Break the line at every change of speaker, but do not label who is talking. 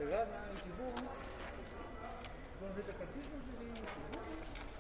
Regarde, là, un petit bout, hein. Tu peux enlever ta carte, je vais